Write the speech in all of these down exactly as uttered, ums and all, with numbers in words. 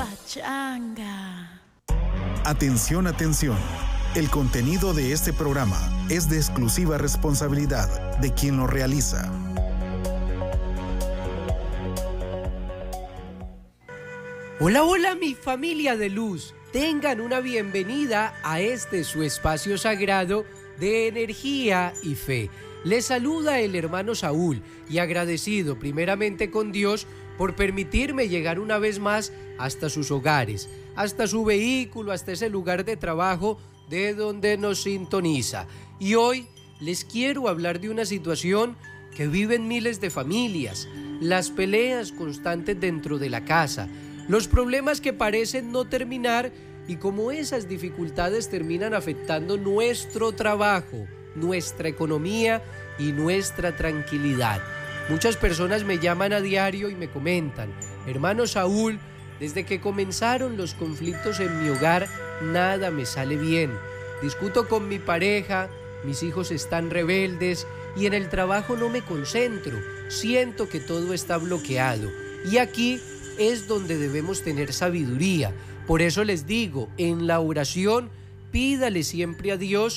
pachanga. Atención, atención. El contenido de este programa es de exclusiva responsabilidad de quien lo realiza. Hola, hola mi familia de luz. Tengan una bienvenida a este su espacio sagrado de energía y fe. Les saluda el hermano Saúl y agradecido primeramente con Dios por permitirme llegar una vez más hasta sus hogares, hasta su vehículo, hasta ese lugar de trabajo de donde nos sintoniza. Y hoy les quiero hablar de una situación que viven miles de familias, las peleas constantes dentro de la casa, los problemas que parecen no terminar y cómo esas dificultades terminan afectando nuestro trabajo, nuestra economía y nuestra tranquilidad. Muchas personas me llaman a diario y me comentan: hermano Saúl, desde que comenzaron los conflictos en mi hogar, nada me sale bien. Discuto con mi pareja, mis hijos están rebeldes y en el trabajo no me concentro. Siento que todo está bloqueado. Y aquí es donde debemos tener sabiduría. Por eso les digo, en la oración, pídale siempre a Dios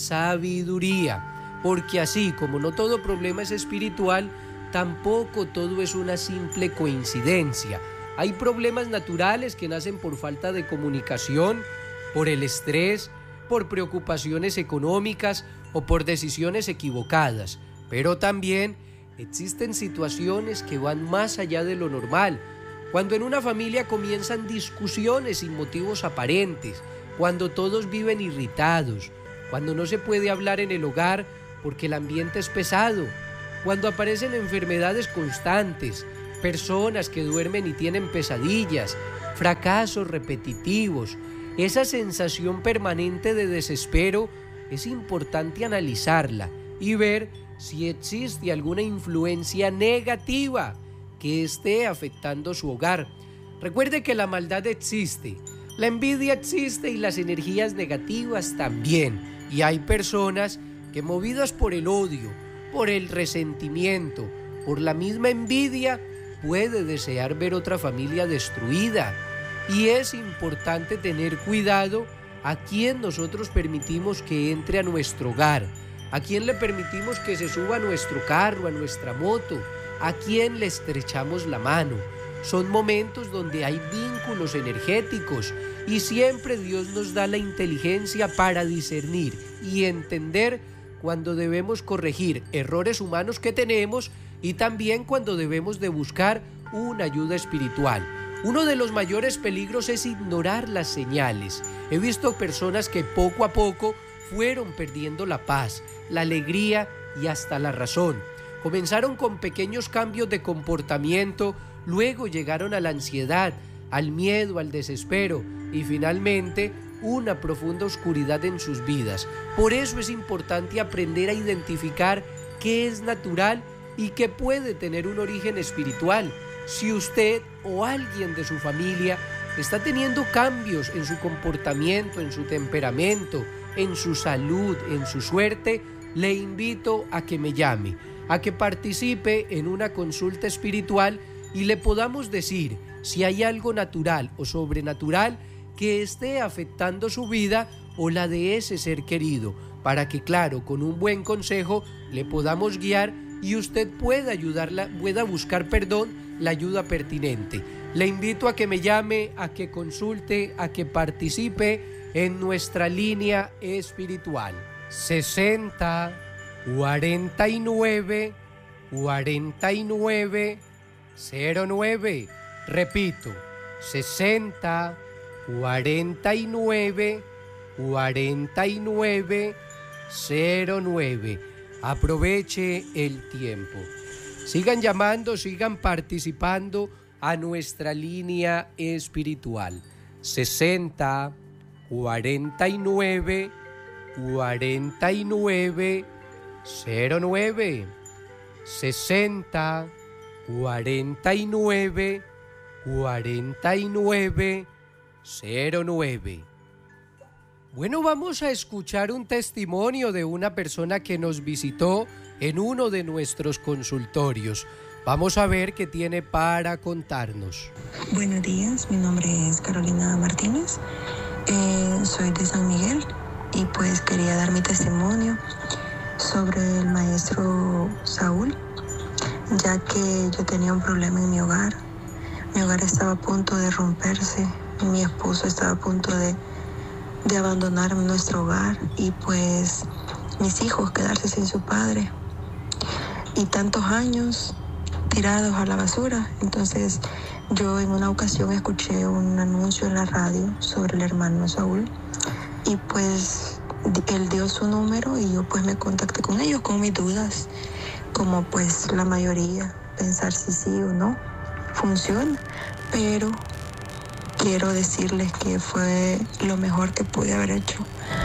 sabiduría. Porque así como no todo problema es espiritual, tampoco todo es una simple coincidencia. Hay problemas naturales que nacen por falta de comunicación, por el estrés, por preocupaciones económicas o por decisiones equivocadas. Pero también existen situaciones que van más allá de lo normal. Cuando en una familia comienzan discusiones sin motivos aparentes, cuando todos viven irritados, cuando no se puede hablar en el hogar porque el ambiente es pesado, cuando aparecen enfermedades constantes, personas que duermen y tienen pesadillas, fracasos repetitivos, esa sensación permanente de desespero, es importante analizarla y ver si existe alguna influencia negativa que esté afectando su hogar. Recuerde que la maldad existe, la envidia existe y las energías negativas también. Y hay personas que, movidas por el odio, por el resentimiento, por la misma envidia, puede desear ver otra familia destruida. Y es importante tener cuidado a quién nosotros permitimos que entre a nuestro hogar, a quién le permitimos que se suba a nuestro carro, a nuestra moto, a quién le estrechamos la mano. Son momentos donde hay vínculos energéticos y siempre Dios nos da la inteligencia para discernir y entender cuando debemos corregir errores humanos que tenemos y también cuando debemos de buscar una ayuda espiritual. Uno de los mayores peligros es ignorar las señales. He visto personas que poco a poco fueron perdiendo la paz, la alegría y hasta la razón. Comenzaron con pequeños cambios de comportamiento, luego llegaron a la ansiedad, al miedo, al desespero y finalmente una profunda oscuridad en sus vidas. Por eso es importante aprender a identificar qué es natural y qué puede tener un origen espiritual. Si usted o alguien de su familia está teniendo cambios en su comportamiento, en su temperamento, en su salud, en su suerte, le invito a que me llame, a que participe en una consulta espiritual y le podamos decir si hay algo natural o sobrenatural que esté afectando su vida o la de ese ser querido, para que, claro, con un buen consejo le podamos guiar y usted pueda ayudarla, pueda buscar, perdón, la ayuda pertinente. Le invito a que me llame, a que consulte, a que participe en nuestra línea espiritual. sesenta, cuarenta y nueve, cuarenta y nueve, cero nueve. Repito, sesenta, cuarenta y nueve, cuarenta y nueve, cero nueve. Aproveche el tiempo. Sigan llamando, sigan participando a nuestra línea espiritual. sesenta, cuarenta y nueve, cuarenta y nueve, cero nueve. sesenta, cuarenta y nueve, cuarenta y nueve, cero nueve. Bueno, vamos a escuchar un testimonio de una persona que nos visitó en uno de nuestros consultorios. Vamos a ver qué tiene para contarnos. Buenos días, mi nombre es Carolina Martínez, eh, soy de San Miguel y pues quería dar mi testimonio sobre el maestro Saúl, ya que yo tenía un problema en mi hogar. Mi hogar estaba a punto de romperse, mi esposo estaba a punto de, de abandonar nuestro hogar y pues mis hijos quedarse sin su padre. Y tantos años tirados a la basura. Entonces yo en una ocasión escuché un anuncio en la radio sobre el hermano Saúl y pues él dio su número y yo pues me contacté con ellos con mis dudas, como pues la mayoría, pensar si sí o no funciona, pero quiero decirles que fue lo mejor que pude haber hecho,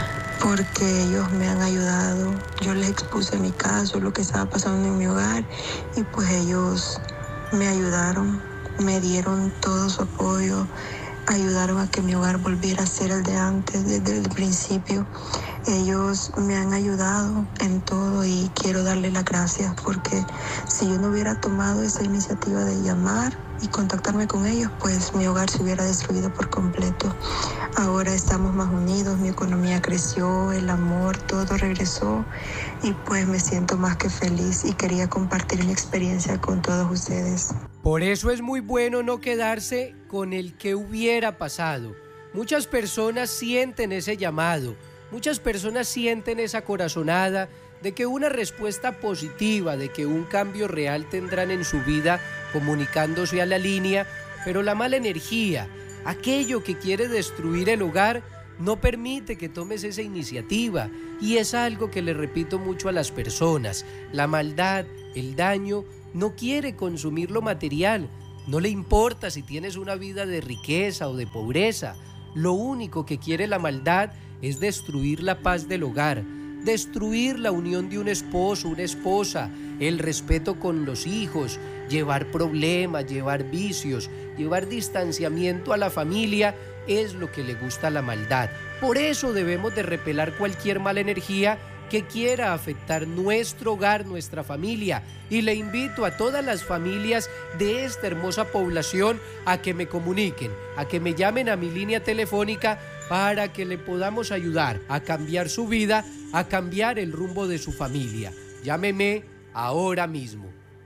porque ellos me han ayudado. Yo les expuse mi caso, lo que estaba pasando en mi hogar, y pues ellos me ayudaron, me dieron todo su apoyo, ayudaron a que mi hogar volviera a ser el de antes, desde el principio. Ellos me han ayudado en todo y quiero darle las gracias, porque si yo no hubiera tomado esa iniciativa de llamar y contactarme con ellos, pues mi hogar se hubiera destruido por completo. Ahora estamos más unidos, mi economía creció, el amor, todo regresó y pues me siento más que feliz y quería compartir mi experiencia con todos ustedes. Por eso es muy bueno no quedarse con el que hubiera pasado. Muchas personas sienten ese llamado, muchas personas sienten esa corazonada de que una respuesta positiva, de que un cambio real tendrán en su vida comunicándose a la línea, pero la mala energía, aquello que quiere destruir el hogar, no permite que tomes esa iniciativa. Y es algo que le repito mucho a las personas: la maldad, el daño, no quiere consumir lo material, no le importa si tienes una vida de riqueza o de pobreza. Lo único que quiere la maldad es destruir la paz del hogar, destruir la unión de un esposo, una esposa, el respeto con los hijos, llevar problemas, llevar vicios, llevar distanciamiento a la familia. Es lo que le gusta a la maldad. Por eso debemos de repelar cualquier mala energía que quiera afectar nuestro hogar, nuestra familia. Y le invito a todas las familias de esta hermosa población a que me comuniquen, a que me llamen a mi línea telefónica para que le podamos ayudar a cambiar su vida, a cambiar el rumbo de su familia. Llámeme ahora mismo.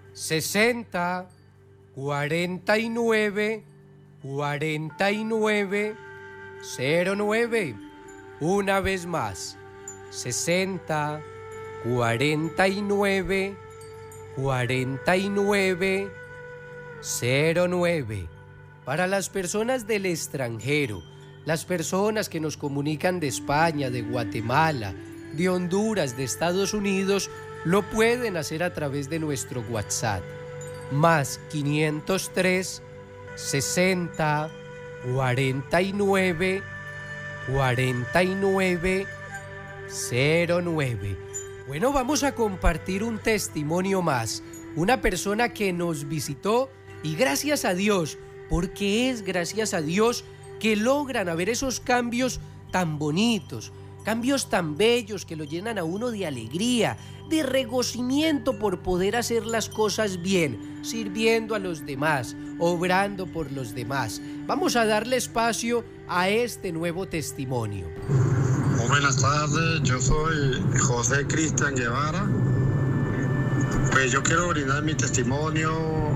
sesenta, cuarenta y nueve, cuarenta y nueve, cero nueve. Una vez más. sesenta, cuarenta y nueve, cuarenta y nueve, cero nueve. Para las personas del extranjero, las personas que nos comunican de España, de Guatemala, de Honduras, de Estados Unidos, lo pueden hacer a través de nuestro WhatsApp. Más quinientos tres, sesenta, cuarenta y nueve, cuarenta y nueve, cero nueve. Bueno, vamos a compartir un testimonio más. Una persona que nos visitó y gracias a Dios, porque es gracias a Dios que logran haber esos cambios tan bonitos, cambios tan bellos que lo llenan a uno de alegría, de regocijamiento por poder hacer las cosas bien, sirviendo a los demás, obrando por los demás. Vamos a darle espacio a este nuevo testimonio. Muy buenas tardes, yo soy José Cristian Guevara. Pues yo quiero brindar mi testimonio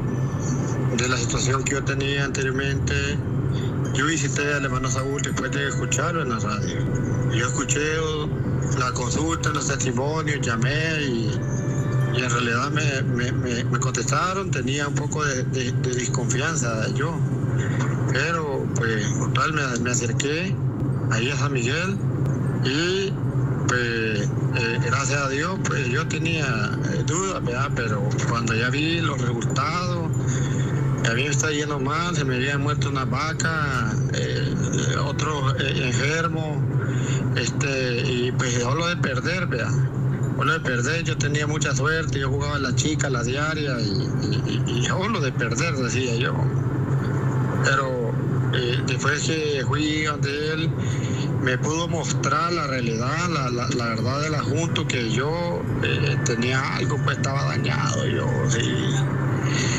de la situación que yo tenía anteriormente. Yo visité al hermano Saúl después de escucharlo en la radio. Yo escuché la consulta, los testimonios, llamé y, y en realidad me, me, me, me contestaron. Tenía un poco de, de, de desconfianza yo, pero pues total me, me acerqué ahí a San Miguel y pues eh, gracias a Dios pues yo tenía eh, dudas, ¿verdad? Pero cuando ya vi los resultados, a mí me está yendo mal, se me habían muerto una vaca, eh, otro eh, enfermo, este, y pues solo de perder, vea, solo de perder, yo tenía mucha suerte, yo jugaba a la chica, la diaria, y, y, y solo de perder, decía yo. Pero eh, después que fui ante él, me pudo mostrar la realidad, la, la, la verdad del asunto, que yo eh, tenía algo, pues estaba dañado, yo, sí.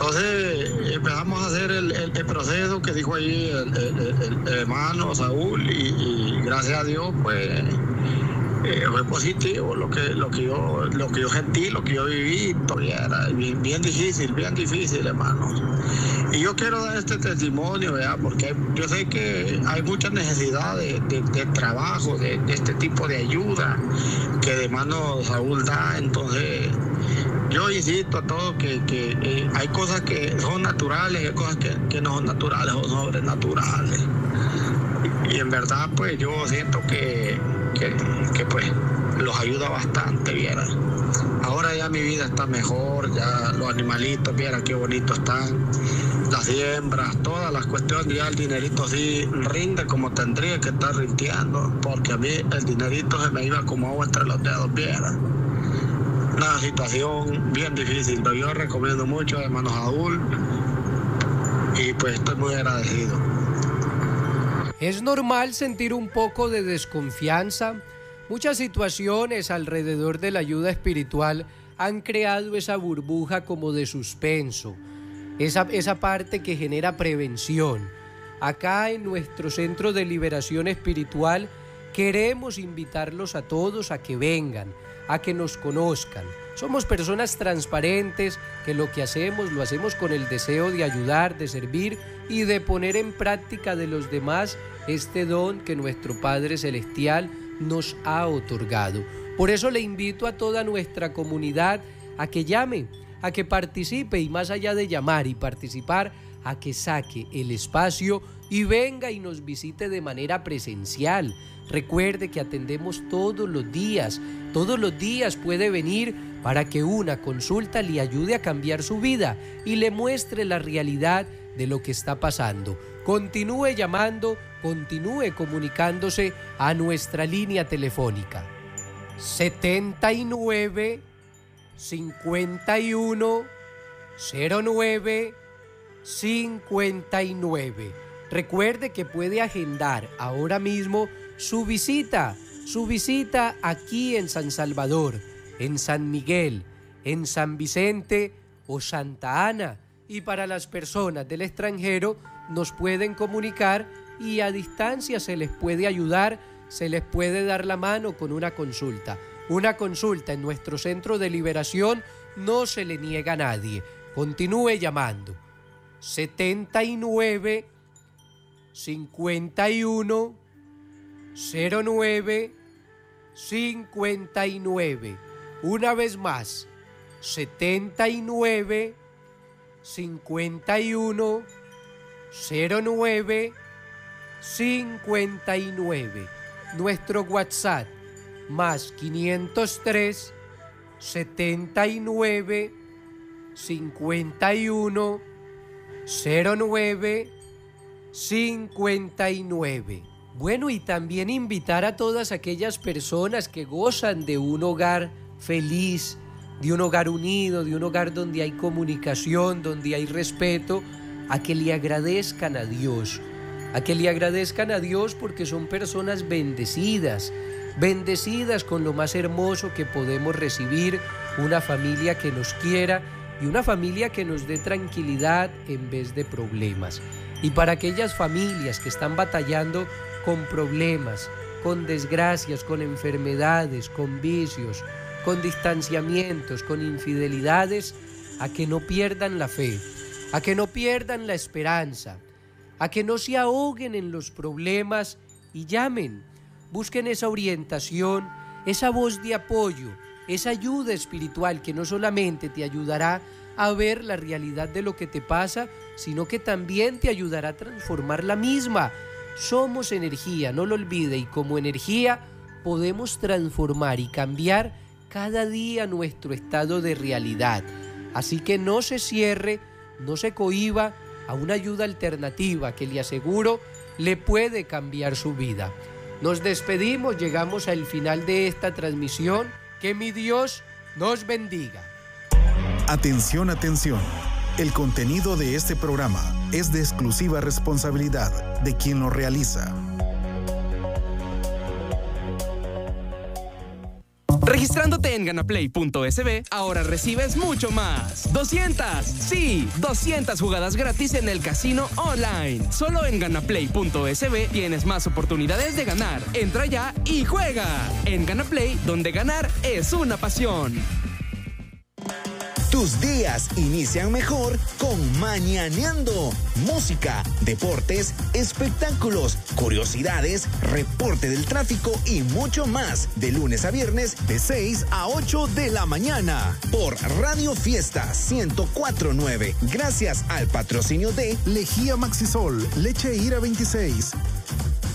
Entonces empezamos a hacer el, el, el proceso que dijo ahí el, el, el, el hermano Saúl y, y gracias a Dios pues eh, fue positivo lo que, lo, que yo, lo que yo sentí, lo que yo viví, todavía era bien, bien difícil, bien difícil, hermano. Y yo quiero dar este testimonio, ¿verdad? Porque yo sé que hay mucha necesidad de, de, de trabajo, de, de este tipo de ayuda que de hermano Saúl da, entonces yo insisto a todos que, que eh, hay cosas que son naturales y hay cosas que, que no son naturales o sobrenaturales. Y, y en verdad, pues yo siento que, que, que pues los ayuda bastante, ¿vieran? Ahora ya mi vida está mejor, ya los animalitos, vieran qué bonitos están, las siembras, todas las cuestiones, ya el dinerito sí rinde como tendría que estar rindiendo, porque a mí el dinerito se me iba como agua entre los dedos, vieran. Una situación bien difícil, pero yo recomiendo mucho a hermano Saúl y pues estoy muy agradecido. Es normal sentir un poco de desconfianza. Muchas situaciones alrededor de la ayuda espiritual han creado esa burbuja como de suspenso, esa, esa parte que genera prevención. Acá en nuestro Centro de Liberación Espiritual queremos invitarlos a todos a que vengan, a que nos conozcan. Somos personas transparentes que lo que hacemos lo hacemos con el deseo de ayudar, de servir y de poner en práctica de los demás este don que nuestro Padre Celestial nos ha otorgado. Por eso le invito a toda nuestra comunidad a que llame, a que participe y más allá de llamar y participar, a que saque el espacio y venga y nos visite de manera presencial. Recuerde que atendemos todos los días, todos los días puede venir para que una consulta le ayude a cambiar su vida y le muestre la realidad de lo que está pasando. Continúe llamando, continúe comunicándose a nuestra línea telefónica setenta y nueve, cincuenta y uno, cero nueve, cincuenta y nueve. Recuerde que puede agendar ahora mismo su visita, su visita aquí en San Salvador, en San Miguel, en San Vicente o Santa Ana. Y para las personas del extranjero nos pueden comunicar y a distancia se les puede ayudar, se les puede dar la mano con una consulta. Una consulta en nuestro Centro de Liberación no se le niega a nadie. Continúe llamando. setenta y nueve, cincuenta y uno, cero nueve, cincuenta y nueve. Una vez más, setenta y nueve, cincuenta y uno, cero nueve, cincuenta y nueve. Nuestro WhatsApp más quinientos tres, setenta y nueve, cincuenta y uno, cero nueve, cincuenta y nueve. Bueno, y también invitar a todas aquellas personas que gozan de un hogar feliz, de un hogar unido, de un hogar donde hay comunicación, donde hay respeto, a que le agradezcan a Dios, a que le agradezcan a Dios porque son personas bendecidas, bendecidas con lo más hermoso que podemos recibir, una familia que nos quiera y una familia que nos dé tranquilidad en vez de problemas. Y para aquellas familias que están batallando con problemas, con desgracias, con enfermedades, con vicios, con distanciamientos, con infidelidades, a que no pierdan la fe, a que no pierdan la esperanza, a que no se ahoguen en los problemas y llamen, busquen esa orientación, esa voz de apoyo, esa ayuda espiritual que no solamente te ayudará a ver la realidad de lo que te pasa, sino que también te ayudará a transformar la misma. Somos energía, no lo olvide, y como energía podemos transformar y cambiar cada día nuestro estado de realidad. Así que no se cierre, no se cohíba a una ayuda alternativa que le aseguro le puede cambiar su vida. Nos despedimos, llegamos al final de esta transmisión. Que mi Dios nos bendiga. Atención, atención. El contenido de este programa es de exclusiva responsabilidad de quien lo realiza. Registrándote en ganaplay punto es be, ahora recibes mucho más. doscientas, sí, doscientas jugadas gratis en el casino online. Solo en ganaplay punto es be tienes más oportunidades de ganar. Entra ya y juega. En Ganaplay, donde ganar es una pasión. Tus días inician mejor con Mañaneando. Música, deportes, espectáculos, curiosidades, reporte del tráfico y mucho más. De lunes a viernes, de seis a ocho de la mañana. Por Radio Fiesta ciento cuatro punto nueve. Gracias al patrocinio de Lejía Maxisol, leche Ira veintiséis.